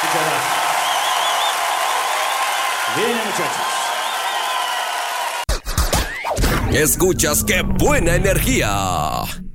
Muchas gracias. Bien, muchachos. Escuchas ¡Qué buena energía!